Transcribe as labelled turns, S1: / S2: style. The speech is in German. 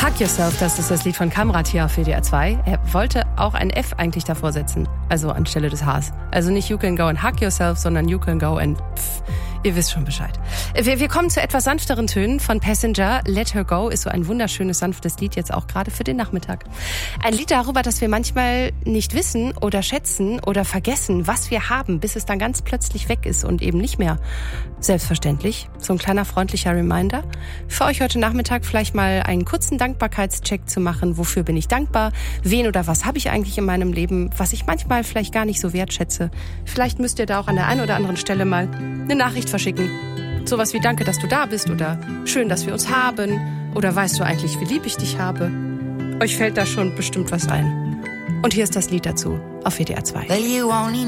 S1: Hug Yourself, das ist das Lied von Kamrat hier auf WDR 2. Er wollte auch ein F eigentlich davor setzen, also anstelle des Hs. Also nicht You Can Go and Hug Yourself, sondern You Can Go and Pff. Ihr wisst schon Bescheid. Wir kommen zu etwas sanfteren Tönen von Passenger. Let Her Go ist so ein wunderschönes, sanftes Lied, jetzt auch gerade für den Nachmittag. Ein Lied darüber, dass wir manchmal nicht wissen oder schätzen oder vergessen, was wir haben, bis es dann ganz plötzlich weg ist und eben nicht mehr. Selbstverständlich. So ein kleiner freundlicher Reminder. Für euch heute Nachmittag vielleicht mal einen kurzen Dankbarkeitscheck zu machen. Wofür bin ich dankbar? Wen oder was habe ich eigentlich in meinem Leben, was ich manchmal vielleicht gar nicht so wertschätze? Vielleicht müsst ihr da auch an der einen oder anderen Stelle mal eine Nachricht verschicken. Sowas wie Danke, dass du da bist oder Schön, dass wir uns haben oder Weißt du eigentlich, wie lieb ich dich habe? Euch fällt da schon bestimmt was ein. Und hier ist das Lied dazu auf WDR 2.